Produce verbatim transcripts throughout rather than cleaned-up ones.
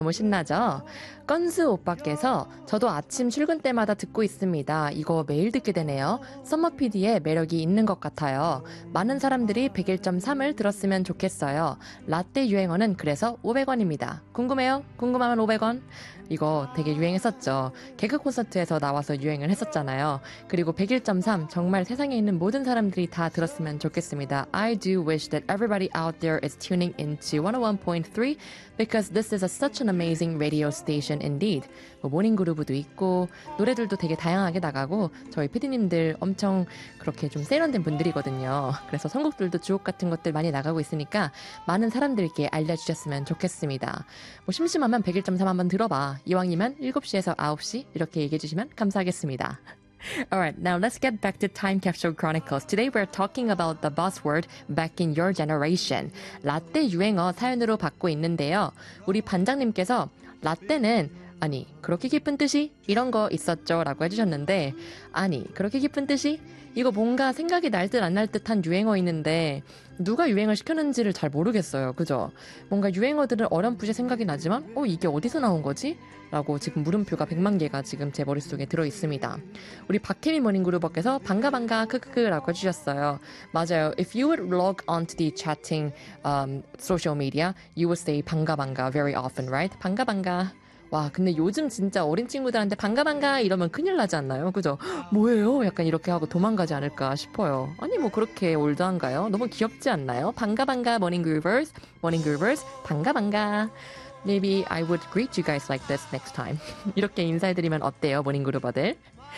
너무 신나죠? 건스 오빠께서 저도 아침 출근 때마다 듣고 있습니다. 이거 매일 듣게 되네요. 썸머피디의 매력이 있는 것 같아요. 많은 사람들이 백일 점 삼을 들었으면 좋겠어요. 라떼 유행어는 그래서 오백 원입니다. 궁금해요? 궁금하면 오백 원? 이거 되게 유행했었죠. 개그 콘서트에서 나와서 유행을 했었잖아요. 그리고 백일 점 삼 정말 세상에 있는 모든 사람들이 다 들었으면 좋겠습니다. I do wish that everybody out there is tuning into one oh one point three because this is a, such an amazing radio station indeed. 뭐 모닝그루브도 있고 노래들도 되게 다양하게 나가고 저희 피디님들 엄청 그렇게 좀 세련된 분들이거든요. 그래서 선곡들도 주옥 같은 것들 많이 나가고 있으니까 많은 사람들께 알려주셨으면 좋겠습니다. 뭐 심심하면 백일 점 삼 한번 들어봐. 이왕이면 일곱 시에서 아홉 시 이렇게 얘기해 주시면 감사하겠습니다. Alright, now let's get back to Time Capsule Chronicles. Today we're talking about the buzzword back in your generation. 라떼 유행어 사연으로 받고 있는데요. 우리 반장님께서 라떼는 아니 그렇게 깊은 뜻이 이런 거 있었죠 라고 해주셨는데 아니 그렇게 깊은 뜻이 이거 뭔가 생각이 날 듯 안 날 듯한 유행어 있는데 누가 유행을 시켰는지를 잘 모르겠어요. 그죠? 뭔가 유행어들은 어렴풋이 생각이 나지만 어 이게 어디서 나온 거지? 라고 지금 물음표가 백만 개가 지금 제 머릿속에 들어있습니다. 우리 박혜미 모닝그루버께서 반가 반가 크크크라고 해주셨어요. 맞아요. If you would log onto the chatting um, social media, you would say 반가 반가 very often, right? 반가 반가. 와 근데 요즘 진짜 어린 친구들한테 반가 반가 이러면 큰일 나지 않나요? 그죠? 뭐예요? 약간 이렇게 하고 도망가지 않을까 싶어요. 아니 뭐 그렇게 올드한가요? 너무 귀엽지 않나요? 반가 반가 morning groovers, morning groovers, 반가 반가. Maybe I would greet you guys like this next time. 이렇게 인사해드리면 어때요, 모닝그루버들?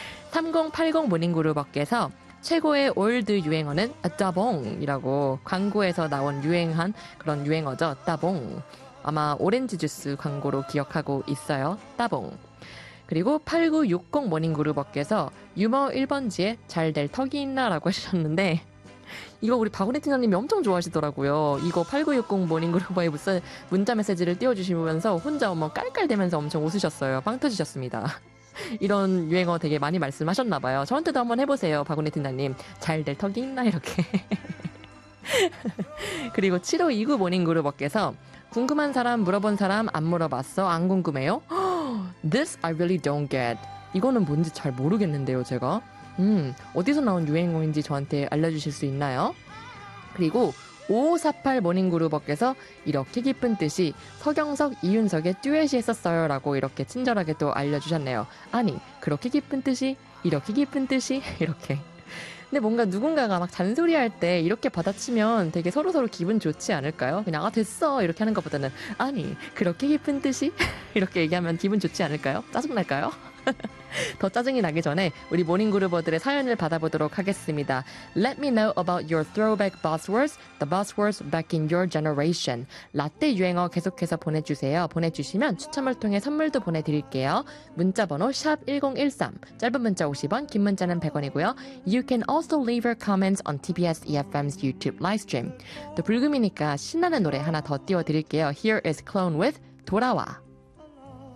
삼공팔공 모닝그루버께서 최고의 올드 유행어는 따봉이라고 광고에서 나온 유행한 그런 유행어죠. 따봉. 아마 오렌지 주스 광고로 기억하고 있어요. 따봉. 그리고 팔구육공 모닝그루버께서 유머 일 번지에 잘 될 턱이 있나 라고 해주셨는데 이거 우리 박은혜 팀장님이 엄청 좋아하시더라고요. 이거 팔구육공 모닝그루버에 무슨 문자 메시지를 띄워주시면서 혼자 뭐 깔깔대면서 엄청 웃으셨어요. 빵 터지셨습니다. 이런 유행어 되게 많이 말씀하셨나봐요. 저한테도 한번 해보세요. 박은혜 팀장님. 잘 될 턱이 있나 이렇게. 그리고 칠오이구 모닝그루버께서 궁금한 사람 물어본 사람 안 물어봤어? 안 궁금해요? This I really don't get. 이거는 뭔지 잘 모르겠는데요, 제가. 음, 어디서 나온 유행어인지 저한테 알려주실 수 있나요? 그리고 오오사팔 모닝그루버께서 이렇게 깊은 뜻이 서경석, 이윤석의 듀엣이 했었어요 라고 이렇게 친절하게 또 알려주셨네요. 아니, 그렇게 깊은 뜻이, 이렇게 깊은 뜻이, 이렇게. 근데 뭔가 누군가가 막 잔소리할 때 이렇게 받아치면 되게 서로서로 기분 좋지 않을까요? 그냥 아 됐어 이렇게 하는 것보다는 아니 그렇게 깊은 뜻이 이렇게 얘기하면 기분 좋지 않을까요? 짜증날까요? 더 짜증이 나기 전에 우리 모닝그루버들의 사연을 받아보도록 하겠습니다. Let me know about your throwback buzzwords, the buzzwords back in your generation. 라떼 유행어 계속해서 보내주세요. 보내주시면 추첨을 통해 선물도 보내드릴게요. 문자번호 샵 일공일삼, 짧은 문자 오십 원, 긴 문자는 백 원이고요. You can also leave your comments on 티비에스 이에프엠's YouTube livestream. 또 불금이니까 신나는 노래 하나 더 띄워드릴게요. Here is Clone with 돌아와.